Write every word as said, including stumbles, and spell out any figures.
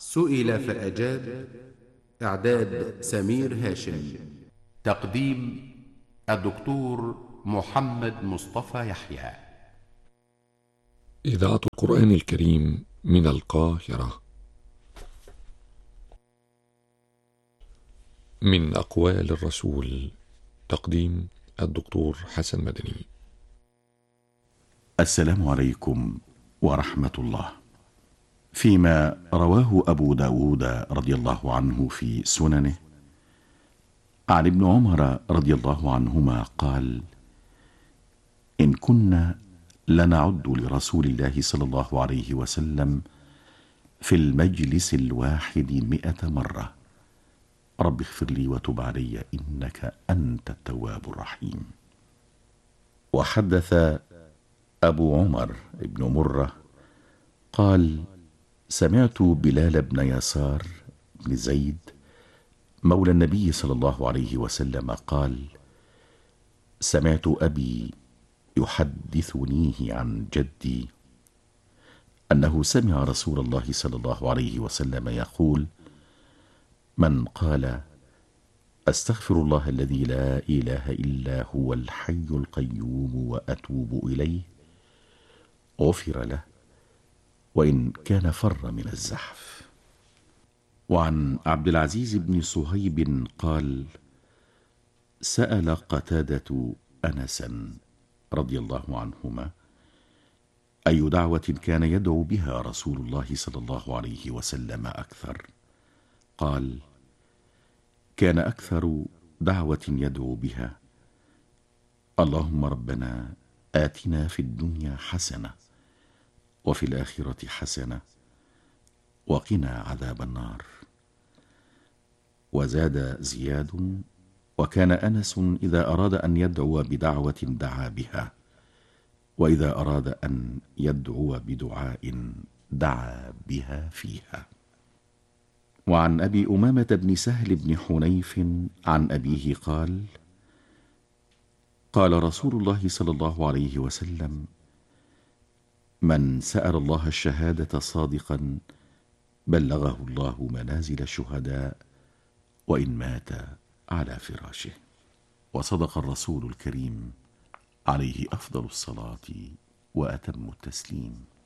سئل فأجاب. إعداد سمير هاشم. تقديم الدكتور محمد مصطفى يحيى. إذاعة القرآن الكريم من القاهرة. من أقوال الرسول. تقديم الدكتور حسن مدني. السلام عليكم ورحمة الله. فيما رواه أبو داود رضي الله عنه في سننه عن ابن عمر رضي الله عنهما قال: إن كنا لنعد لرسول الله صلى الله عليه وسلم في المجلس الواحد مئة مرة: رب اغفر لي وتب علي إنك أنت التواب الرحيم. وحدث أبو عمر بن مرة قال: سمعت بلال بن يسار بن زيد مولى النبي صلى الله عليه وسلم قال: سمعت أبي يحدثنيه عن جدي أنه سمع رسول الله صلى الله عليه وسلم يقول: من قال أستغفر الله الذي لا إله إلا هو الحي القيوم وأتوب إليه غفر له وإن كان فر من الزحف. وعن عبد العزيز بن صهيب قال: سأل قتادة أنسا رضي الله عنهما أي دعوة كان يدعو بها رسول الله صلى الله عليه وسلم أكثر؟ قال: كان أكثر دعوة يدعو بها اللهم ربنا آتنا في الدنيا حسنة وفي الآخرة حسنة وقنا عذاب النار. وزاد زياد: وكان أنس إذا أراد أن يدعو بدعوة دعا بها، وإذا أراد أن يدعو بدعاء دعا بها فيها. وعن أبي أمامة بن سهل بن حنيف عن أبيه قال: قال رسول الله صلى الله عليه وسلم: من سأل الله الشهادة صادقا بلغه الله منازل الشهداء وإن مات على فراشه. وصدق الرسول الكريم عليه أفضل الصلاة وأتم التسليم.